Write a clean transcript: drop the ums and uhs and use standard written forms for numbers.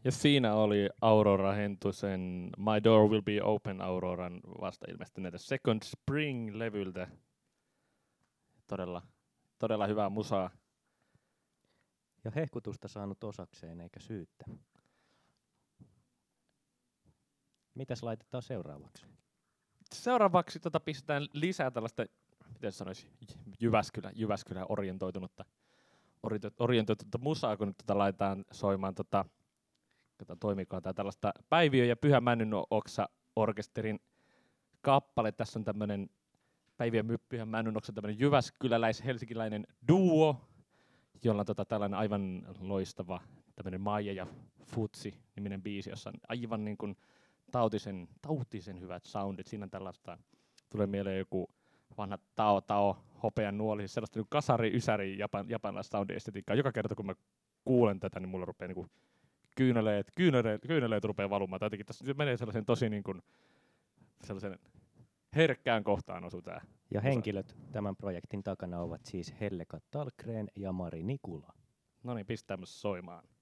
Ja siinä oli Aurora Hentusen My Door Will Be Open Auroran vasta ilmestyneitä Second Spring-levyltä. Todella hyvää musaa. Ja hehkutusta saanut osakseen, eikä syyttä. Mitäs laitetaan seuraavaksi? Seuraavaksi pistetään lisää tällaista, miten sanoisi, Jyväskylän orientoitunutta musaa, kun nyt laitetaan soimaan toimikoon tää tällaista Päiviö ja Pyhä Männynoksa orkesterin kappale. Tässä on tämmönen Päiviö ja Pyhä Männynoksa tämmönen jyväskyläläis-helsinkiläinen duo, jolla on tällainen aivan loistava tämmönen Maija ja Futsi-niminen biisi, jossa on aivan niin kuin tautisen hyvät soundit. Siinä on tällaista, tulee mieleen joku vanha Tao hopean nuoli, siis sellaista niin kasari, ysäri, japanilaista soundiestetiikkaa. Joka kerta kun mä kuulen tätä, niin mulla rupeaa niinku kyyneleet rupeaa valumaan. Jotenkin tässä menee sellaisen tosi niin kuin, sellaisen herkkään kohtaan osuu tää. Ja henkilöt tämän projektin takana ovat siis Helle Kattalgren ja Mari Nikula. No niin, pistäämään soimaan.